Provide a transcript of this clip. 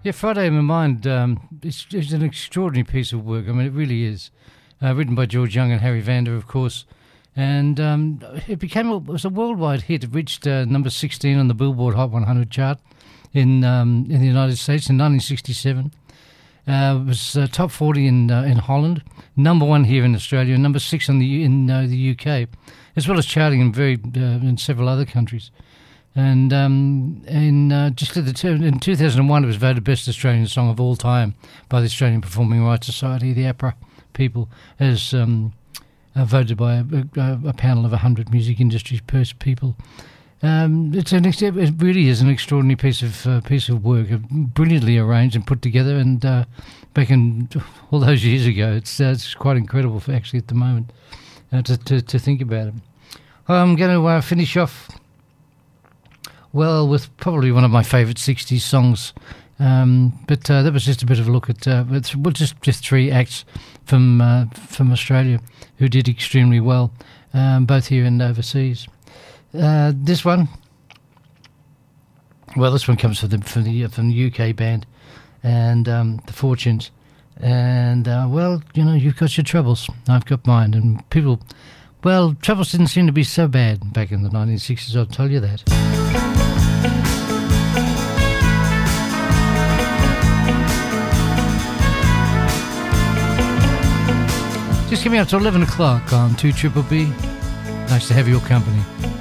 Yeah, Friday in My Mind, it's an extraordinary piece of work. I mean, it really is. Written by George Young and Harry Vander, of course. And it was a worldwide hit. It reached number 16 on the Billboard Hot 100 chart in the United States in 1967. It was top 40 in Holland, number 1 here in Australia, and number 6 in the UK, as well as charting in several other countries. And in 2001, it was voted Best Australian Song of All Time by the Australian Performing Rights Society, the APRA people, as voted by a panel of 100 music industry people. It really is an extraordinary piece of work, brilliantly arranged and put together. And back in all those years ago, it's quite incredible actually at the moment to think about it. I'm going to finish off. Well, with probably one of my favourite 60s songs, but that was just a bit of a look at just 3 acts from Australia who did extremely well, both here and overseas. This one comes from the UK band, and the Fortunes, and you've got your troubles, I've got mine, and people. Well, troubles didn't seem to be so bad back in the 1960s, I'll tell you that. Just coming up to 11 o'clock on 2BBB. Nice to have your company.